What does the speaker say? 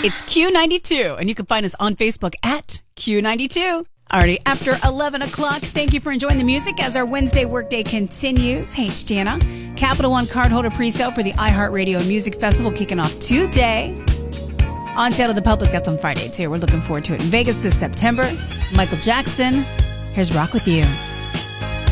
It's Q92, and you can find us on Facebook at Q92. Alrighty, after 11 o'clock, thank you for enjoying the music as our Wednesday workday continues. Hey, it's Jana. Capital One cardholder presale for the iHeartRadio Music Festival kicking off today. On sale to the public, that's on Friday, too. We're looking forward to it in Vegas this September. Michael Jackson, here's Rock With You.